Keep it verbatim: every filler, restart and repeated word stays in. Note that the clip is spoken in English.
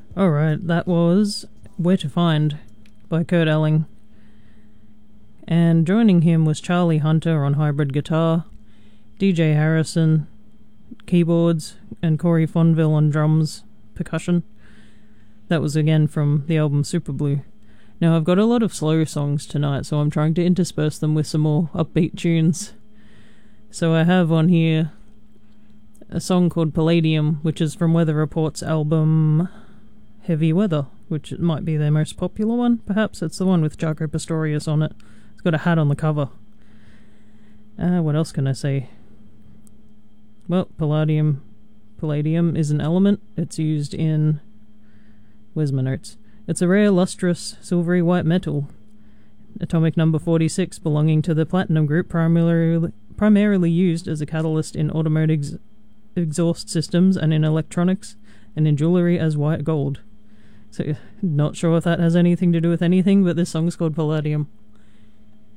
Alright, that was Where to Find by Kurt Elling. And joining him was Charlie Hunter on hybrid guitar, D J Harrison, keyboards, and Corey Fonville on drums, percussion. That was again from the album Super Blue. Now I've got a lot of slow songs tonight, so I'm trying to intersperse them with some more upbeat tunes. So I have on here a song called Palladium, which is from Weather Report's album Heavy Weather, which might be their most popular one, perhaps. It's the one with Jaco Pastorius on it. It's got a hat on the cover. Uh, what else can I say? Well, palladium, palladium is an element. It's used in... Where's my notes? It's a rare, lustrous, silvery white metal. Atomic number forty-six, belonging to the platinum group, primarily, primarily used as a catalyst in automotive ex- exhaust systems and in electronics, and in jewellery as white gold. So, not sure if that has anything to do with anything, but this song's called Palladium.